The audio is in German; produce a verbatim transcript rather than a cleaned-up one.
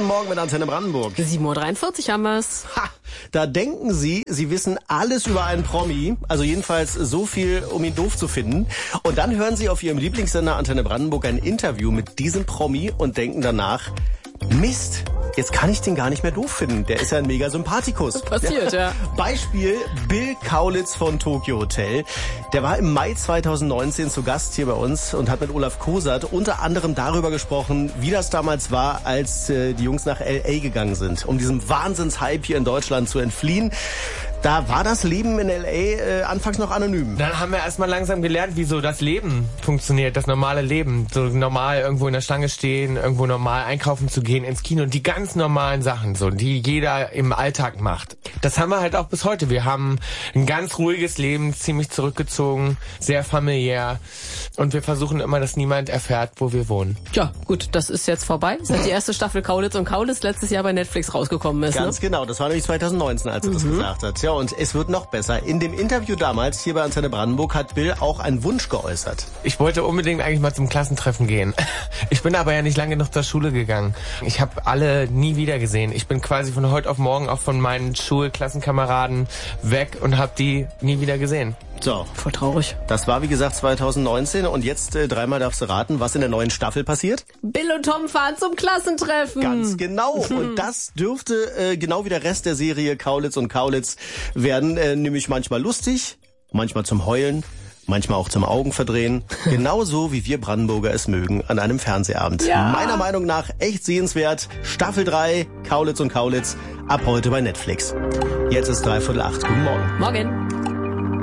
Morgen mit Antenne Brandenburg. sieben Uhr dreiundvierzig haben wir's. Ha, da denken Sie, Sie wissen alles über einen Promi. Also jedenfalls so viel, um ihn doof zu finden. Und dann hören Sie auf Ihrem Lieblingssender Antenne Brandenburg ein Interview mit diesem Promi und denken danach, Mist, jetzt kann ich den gar nicht mehr doof finden. Der ist ja ein mega Sympathikus. Passiert, ja. Beispiel Bill Kaulitz von Tokyo Hotel. Der war im Mai zweitausendneunzehn zu Gast hier bei uns und hat mit Olaf Kosat unter anderem darüber gesprochen, wie das damals war, als äh, die Jungs nach L A gegangen sind, um diesem Wahnsinnshype hier in Deutschland zu entfliehen. Da war das Leben in L A äh, anfangs noch anonym. Dann haben wir erstmal langsam gelernt, wie so das Leben funktioniert, das normale Leben. So normal irgendwo in der Schlange stehen, irgendwo normal einkaufen zu gehen, ins Kino. Die ganz normalen Sachen, so die jeder im Alltag macht. Das haben wir halt auch bis heute. Wir haben ein ganz ruhiges Leben, ziemlich zurückgezogen, sehr familiär. Und wir versuchen immer, dass niemand erfährt, wo wir wohnen. Ja, gut, das ist jetzt vorbei. Seit die erste Staffel Kaulitz und Kaulitz letztes Jahr bei Netflix rausgekommen ist. Ganz ne? genau, das war nämlich zweitausendneunzehn, als er mhm. das gesagt hat. Ja, und es wird noch besser. In dem Interview damals hier bei Antenne Brandenburg hat Bill auch einen Wunsch geäußert. Ich wollte unbedingt eigentlich mal zum Klassentreffen gehen. Ich bin aber ja nicht lange noch zur Schule gegangen. Ich habe alle nie wieder gesehen. Ich bin quasi von heute auf morgen auch von meinen Schulklassenkameraden weg und habe die nie wieder gesehen. So. Voll traurig. Das war, wie gesagt, zweitausendneunzehn und jetzt äh, dreimal darfst du raten, was in der neuen Staffel passiert? Bill und Tom fahren zum Klassentreffen. Ganz genau. Und das dürfte äh, genau wie der Rest der Serie Kaulitz und Kaulitz werden, äh, nämlich manchmal lustig, manchmal zum Heulen, manchmal auch zum Augenverdrehen. Genauso wie wir Brandenburger es mögen an einem Fernsehabend. Ja. Meiner Meinung nach echt sehenswert. Staffel drei, Kaulitz und Kaulitz, ab heute bei Netflix. Jetzt ist dreiviertel acht. Guten Morgen. Morgen.